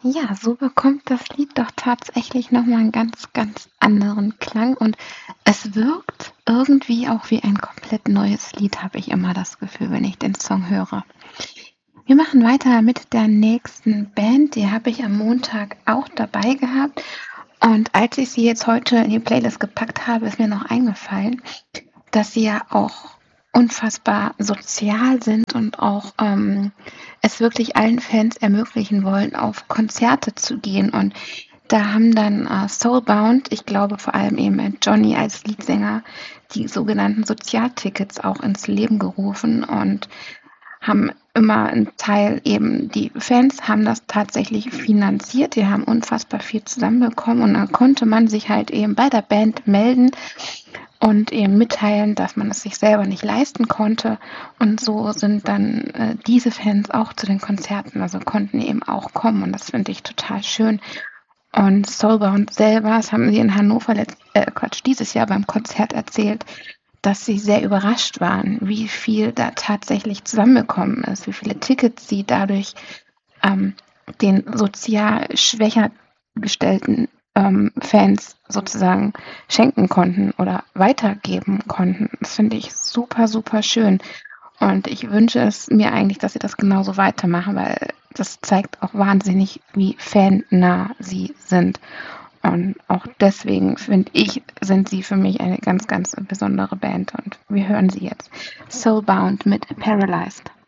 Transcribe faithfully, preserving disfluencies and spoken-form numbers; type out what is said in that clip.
Ja, so bekommt das Lied doch tatsächlich noch mal 'n ganz, ganz anderen Klang und es wirkt irgendwie auch wie ein komplett neues Lied, habe ich immer das Gefühl, wenn ich den Song höre. Wir machen weiter mit der nächsten Band, die habe ich am Montag auch dabei gehabt und als ich sie jetzt heute in die Playlist gepackt habe, ist mir noch eingefallen, dass sie ja auch unfassbar sozial sind und auch, ähm, es wirklich allen Fans ermöglichen wollen, auf Konzerte zu gehen. Und da haben dann, äh, Soulbound, ich glaube vor allem eben, äh, Johnny als Leadsänger, die sogenannten Sozialtickets auch ins Leben gerufen und haben immer 'n Teil eben die Fans haben das tatsächlich finanziert. Die haben unfassbar viel zusammenbekommen und dann konnte man sich halt eben bei der Band melden und eben mitteilen, dass man es sich selber nicht leisten konnte. Und so sind dann, äh, diese Fans auch zu den Konzerten also, konnten eben auch kommen und das finde ich total schön. Und Soulbound selber, das haben sie in Hannover letzt äh, Quatsch, dieses Jahr beim Konzert erzählt, dass sie sehr überrascht waren, wie viel da tatsächlich zusammengekommen ist, wie viele Tickets sie dadurch, ähm, den sozial schwächer gestellten, ähm, Fans sozusagen schenken konnten oder weitergeben konnten. Das finde ich super, super schön. Und ich wünsche es mir eigentlich, dass sie das genauso weitermachen, weil das zeigt auch wahnsinnig, wie fannah sie sind. Und auch deswegen finde ich, sind sie für mich eine ganz, ganz besondere Band und wir hören sie jetzt. Soulbound mit „Paralyzed“.